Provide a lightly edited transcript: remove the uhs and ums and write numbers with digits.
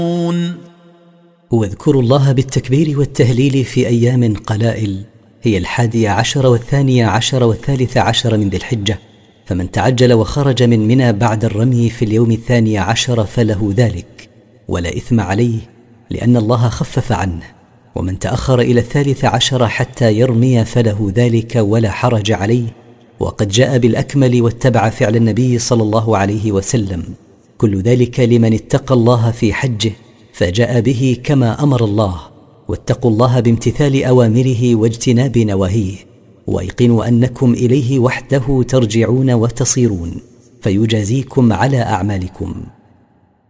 واذكروا الله بالتكبير والتهليل في أيام قلائل، هي 11 و12 و13 من ذي الحجة. فمن تعجل وخرج من منى بعد الرمي في اليوم 12 فله ذلك، ولا إثم عليه لأن الله خفف عنه. ومن تأخر إلى 13 حتى يرمي فله ذلك ولا حرج عليه. وقد جاء بالأكمل واتبع فعل النبي صلى الله عليه وسلم. كل ذلك لمن اتقى الله في حجه فجاء به كما أمر الله. واتقوا الله بامتثال أوامره واجتناب نواهيه، وايقنوا أنكم إليه وحده ترجعون وتصيرون، فيجازيكم على أعمالكم.